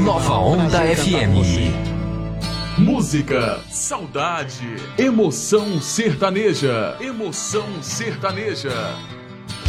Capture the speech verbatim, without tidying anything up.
Nova Onda F M. Música, saudade, emoção sertaneja, emoção sertaneja.